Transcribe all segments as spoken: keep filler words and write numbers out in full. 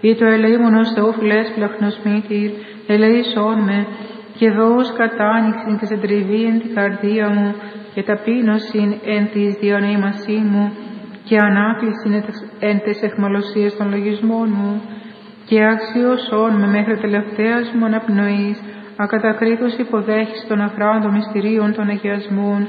Ή το ελεήμονος Θεόφιλες πλαχνοσμήτηρ, ελεήσον με, και δώσ' κατάνοιξην και συντριβή εν την καρδία μου, και ταπείνωσιν εν της διανοήμασή μου, και ανάκλησιν εν τες αιχμαλωσίες των λογισμών μου, και αξιώσον με μέχρι τελευταίας μου αναπνοής, ακατακρίτως υποδέχεις των αχράντων μυστηρίων των αγιασμών.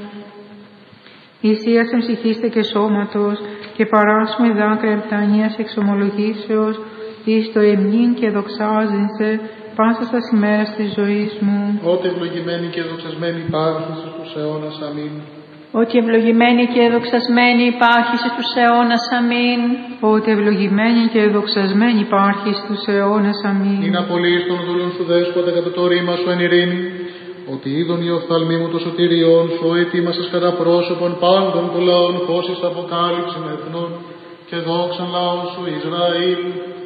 Ισίασεν ψυχήστε και σώματος, και παράσμοι δάκρυα επτανίας εξομολογήσεως, εις το εμνήν και δοξάζεινσε πάσα στα ημέρας της ζωής μου. Ότι ευλογημένη και δοξασμένη υπάρχεις στους αιώνας, αμήν. Ότι ευλογημένη και δοξασμένη υπάρχεις στους αιώνας, αμήν. Ότι ευλογημένη και δοξασμένη υπάρχεις στους αιώνας, αμήν. Είναι απολύεις των δούλων σου δέσποτα κατά το ρήμα σου εν ειρήνη, ότι είδον οι οφθαλμοί μου το σωτηριών σου, ετοίμασες κατά πρόσωπον πάντων των λαών, φώσεις αποκάλυψην εθνών και δόξαν λαών σου Ισραήλ.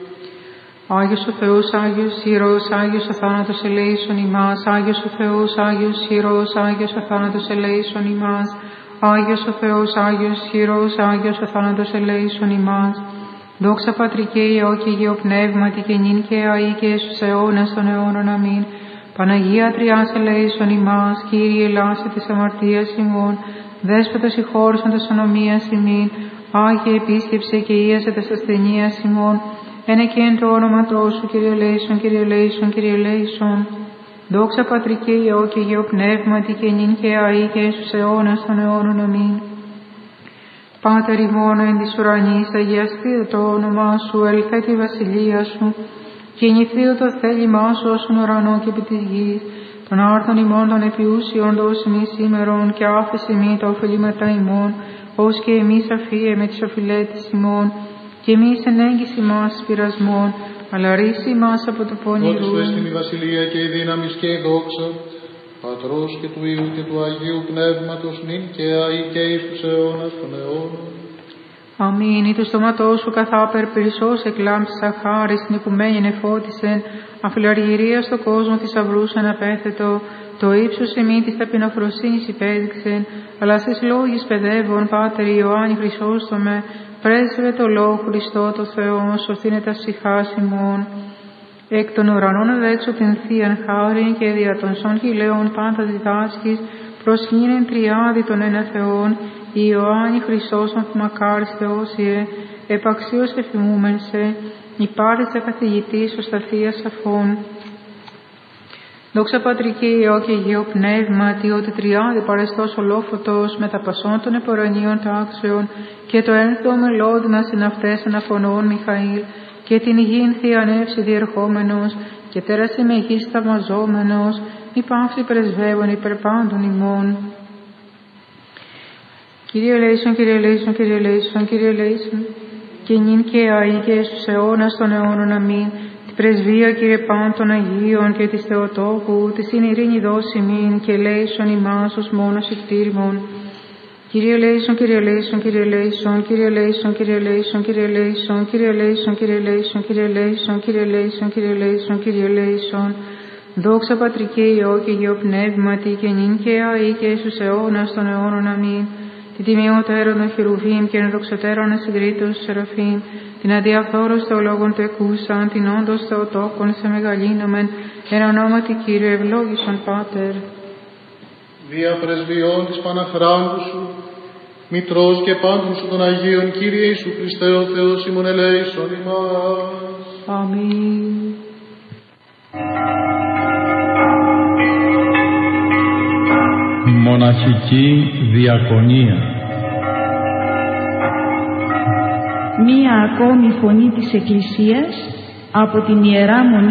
Άγιος ο Θεός, Άγιος Ιερός, Άγιος ο θάνατος ελέησον ημάς, Άγιος ο Θεός, Άγιος Ιερός, Άγιος ο θάνατος ελέησον ημάς, Άγιος ο Θεός, Άγιος Ιερός, Άγιος ο θάνατος ελέησον ημάς. Δόξα Πατρί και Υιό και Αγίο Πνεύματι και νυν και αεί και στους αιώνας των αιώνων, αμήν. Παναγία Τριάς ελέησον ημάς, Κύριε ελάσε της αμαρτίας ημών, Δέσποτα συγχώρησον τας ανομίας ημίν, Άγιε επίσκεψε και ίασε τας ασθενείας ημών, ένα και εν το όνοματό σου, Κύριε ελέησον, Κύριε ελέησον, Κύριε ελέησον. Δόξα Πατρί και Υιό και Αγίο Πνεύματι και νυν και αεί και στους αιώνας των αιώνων, αμήν. Πάτερ ημών εν της ουρανής, αγιαστείτο το όνομά σου, ελθέτω η βασιλεία σου, και γεννηθείτο το θέλημά σου όσον ουρανό και επί της γης. Των άρθων ημών των επιούσιων δώσει μη σήμερον, και άφησε μη τα οφειλήματα ημών, ως και εμείς αφίε με τις οφειλέτες ημών, και εμείς εν έγκυση μας πειρασμών, αλλά ρίση μας από το πονηρού. Ότι σου έστειν η βασιλεία και η δύναμις και η δόξα, Πατρός και του Υιού και του Αγίου Πνεύματος, νυν και αεί και εις τους αιώνας των αιώνων. Αμήν. Ή του στόματός σου καθάπερ περισσός εκλάμψης χάρις, την οικουμένη εφώτισεν, αφιλαργυρία στο κόσμο θησαυρούς αναπέθετο, το ύψος εμεί της ταπεινοφροσύνης υπέδειξεν, αλλά στις λόγης παιδεύων, Πάτερ Ιωάννη Χρυσόστομε, πρέσβε το Λόγο Χριστό το Θεό, σωθήνε τα ψυχάς ημών. Εκ των ουρανών αδέξω την θείαν χάριν και δια των σών χιλέων πάντα διδάσκεις, προσκύνεν τριάδι των ένα Θεόν, Ιωάννη Χρυσόστομ μακάρις Θεόσιε, επαξίως εφημούμεν σε, υπάρτησα καθηγητής ως τα θεία σαφών. Δόξα Πατρί και Υιό και Αγίο Πνεύματι, ότι τριάδι παρεστός ολόφωτος με τα πασών των επορανίων τάξεων και το ένθεο μελώδυνα συναυτές αναφωνών Μιχαήλ και την υγιήν θεία νεύση διερχόμενος και τέρασε με γης θαυμαζόμενος, μη πάυση πρεσβεύων υπερ πάντων ημών. Κύριε ελέησον, Κύριε ελέησον, Κύριε ελέησον, Κύριε ελέησον, και νυν και αεί και στους αιώνας των αιώνων, αμήν. Την πρεσβεία, Κύριε πάντων των Αγίων και της Θεοτόκου, της είναι ειρήνη δώσει μην, και ελέησον ημάς ως μόνος εκτήρημον. Κύριε ελέησον, Κύριε ελέησον, Κύριε ελέησον, Κύριε ελέησον, Κύριε ελέησον, Κύριε ελέησον, Κύριε ελέησον, Κύριε ελέησον, Κύριε ελέησον, Κύριε ελέησον, Κύριε ελέησον, Κύριε ελέησον. Δόξα Πατρί και Υιό και Αγίο Πνεύματι, και νυν και αεί και στους αιώνας των αιώνων, αμήν. Την τιμιωτέρων των χερουβίμ και ενδοξωτέρων ασυγκρίτων σεραφείμ, την αδιαφθόρους θεολόγων του εκούσαν, την όντως Θεοτόκον σε μεγαλύνομεν, εν ονόματι Κύριε ευλόγησον Πάτερ. Δια πρεσβειών της Παναχράντου σου, Μητρός και πάντων σου των Αγίων, Κύριε Ιησού Χριστέ ο Θεός ημών ελέησον ημάς. Αμήν. Μοναχική διακονία. Μία ακόμη φωνή της Εκκλησίας από την Ιερά Μονή